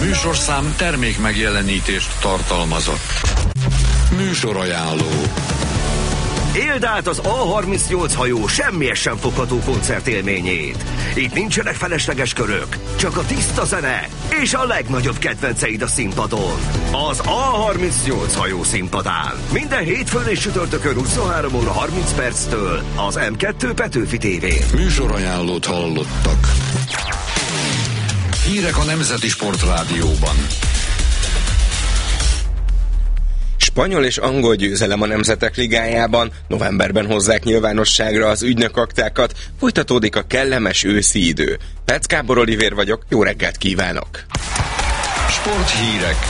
Műsorszám termék megjelenítést tartalmazott. Műsorajánló. Éld át az A38 hajó semmihez sem fogható koncertélményét. Itt nincsenek felesleges körök, csak a tiszta zene és a legnagyobb kedvenceid a színpadon. Az A38 hajó színpadán. Minden hétfőn és csütörtökön 23 óra 30 perctől az M2 Petőfi TV-n. Műsorajánlót hallottak. Hírek a Nemzeti Sportrádióban. Spanyol és angol győzelem a Nemzetek Ligájában, novemberben hozzák nyilvánosságra az ügynökaktákat, folytatódik a kellemes őszi idő. Perc Gábor Olivér vagyok, jó reggelt kívánok! Sporthírek.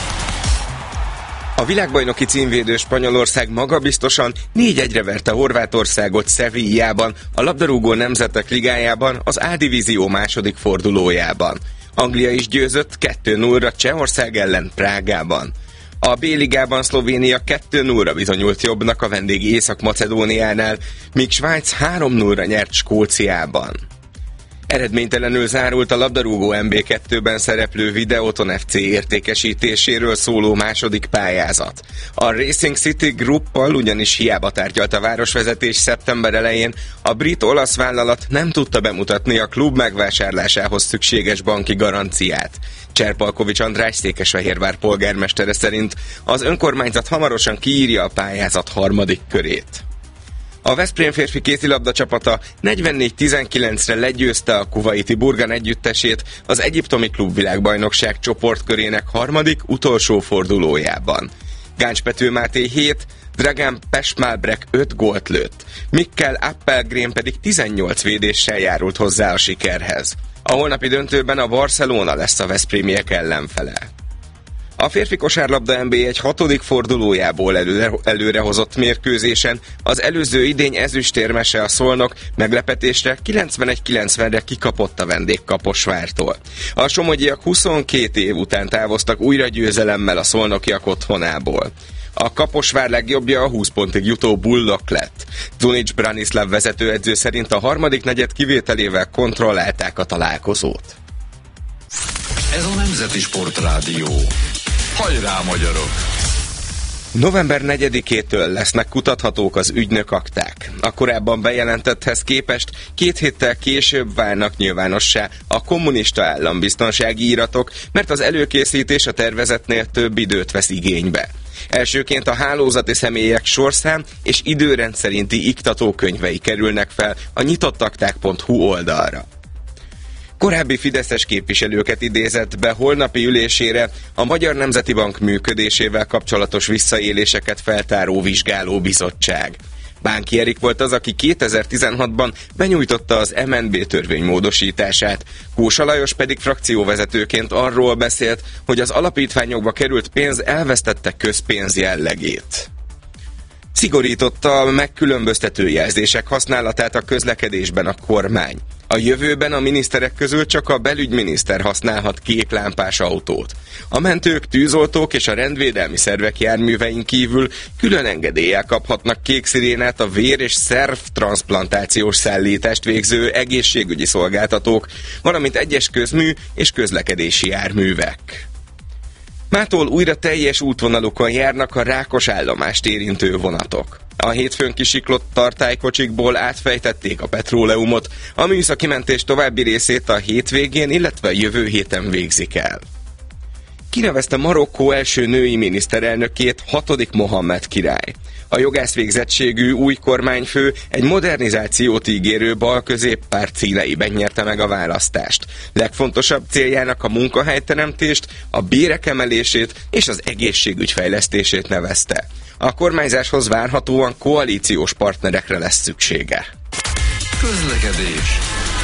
A világbajnoki címvédő Spanyolország magabiztosan 4-1-re verte Horvátországot Sevillában, a labdarúgó Nemzetek Ligájában, az A-divízió második fordulójában. Anglia is győzött 2-0-ra Csehország ellen Prágában. A B-ligában Szlovénia 2-0-ra bizonyult jobbnak a vendég Észak-Macedóniánál, míg Svájc 3-0-ra nyert Skóciában. Eredménytelenül zárult a labdarúgó MB2-ben szereplő Videoton FC értékesítéséről szóló második pályázat. A Racing City Gruppal ugyanis hiába tárgyalt a városvezetés szeptember elején, a brit-olasz vállalat nem tudta bemutatni a klub megvásárlásához szükséges banki garanciát. Cserpalkovics András Székesfehérvár polgármestere szerint az önkormányzat hamarosan kiírja a pályázat harmadik körét. A Veszprém férfi kézilabda csapata 44-19-re legyőzte a kuvaiti Burgan együttesét az egyiptomi klubvilágbajnokság csoportkörének harmadik, utolsó fordulójában. Gáncs Pető Máté 7, Dragan Pesmalbrek 5 gólt lőtt, Mikkel Appelgren pedig 18 védéssel járult hozzá a sikerhez. A holnapi döntőben a Barcelona lesz a veszprémiek ellenfele. A férfi kosárlabda NB1 hatodik fordulójából előrehozott mérkőzésen az előző idény ezüstérmese a Szolnok meglepetésre 91-90-re kikapott a vendég Kaposvártól. A somogyiak 22 év után távoztak újra győzelemmel a szolnokiak otthonából. A Kaposvár legjobbja a 20 pontig jutó Bullok lett. Zunic Branislav vezetőedző szerint a harmadik negyed kivételével kontrollálták a találkozót. Ez a Nemzeti Sportrádió. Hajrá, magyarok! November 4-től lesznek kutathatók az ügynökakták. A korábban bejelentetthez képest 2 héttel később válnak nyilvánossá a kommunista állambiztonsági iratok, mert az előkészítés a tervezetnél több időt vesz igénybe. Elsőként a hálózati személyek sorszám és időrend szerinti iktatókönyvei kerülnek fel a nyitottakták.hu oldalra. Korábbi fideszes képviselőket idézett be holnapi ülésére a Magyar Nemzeti Bank működésével kapcsolatos visszaéléseket feltáró vizsgálóbizottság. Bánki Erik volt az, aki 2016-ban benyújtotta az MNB törvény módosítását. Kósa Lajos pedig frakcióvezetőként arról beszélt, hogy az alapítványokba került pénz elvesztette közpénz jellegét. Szigorította a megkülönböztető jelzések használatát a közlekedésben a kormány. A jövőben a miniszterek közül csak a belügyminiszter használhat kék lámpás autót. A mentők, tűzoltók és a rendvédelmi szervek járművein kívül külön engedéllyel kaphatnak kék szirénát a vér- és szervtranszplantációs szállítást végző egészségügyi szolgáltatók, valamint egyes közmű és közlekedési járművek. Mától újra teljes útvonalukon járnak a Rákos állomást érintő vonatok. A hétfőn kisiklott tartálykocsikból átfejtették a petróleumot, a műszaki mentés további részét a hétvégén, illetve a jövő héten végzik el. Kinevezte Marokkó első női miniszterelnökét, 6. Mohammed király. A jogász végzettségű új kormányfő egy modernizációt ígérő bal-középpárt színeiben nyerte meg a választást. Legfontosabb céljának a munkahelyteremtést, a bérek emelését és az egészségügy fejlesztését nevezte. A kormányzáshoz várhatóan koalíciós partnerekre lesz szüksége. Közlekedés.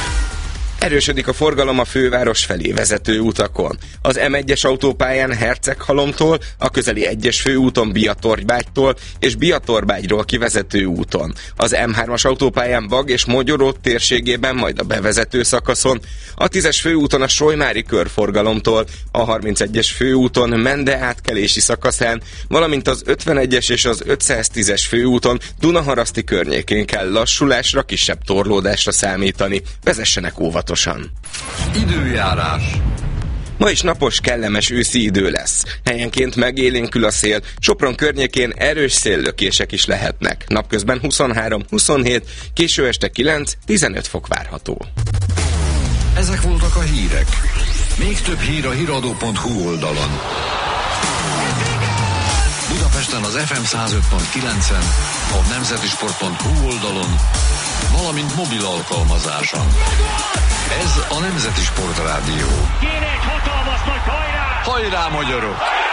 Erősödik a forgalom a főváros felé vezető utakon. Az M1-es autópályán Herceghalomtól, a közeli 1-es főúton Biatorbágytól és Biatorbágyról kivezető úton. Az M3-as autópályán Bag és Mogyoró térségében, majd a bevezető szakaszon, a 10-es főúton a Solymári körforgalomtól, a 31-es főúton Mende átkelési szakaszán, valamint az 51-es és az 510-es főúton Dunaharaszti környékén kell lassulásra, kisebb torlódásra számítani. Vezessenek óvatosan. Időjárás. Ma is napos, kellemes őszi idő lesz. Helyenként megélénkül a szél, Sopron környékén erős széllökések is lehetnek. Napközben 23-27, késő este 9-15 fok várható. Ezek voltak a hírek. Még több hír a hiradó.hu oldalon. Budapesten az FM 105.9-en, a nemzetisport.hu oldalon, valamint mobil alkalmazáson. Ez a Nemzeti Sport Rádió. Kéne egy hatalmas nagy hajrá! Hajrá, magyarok!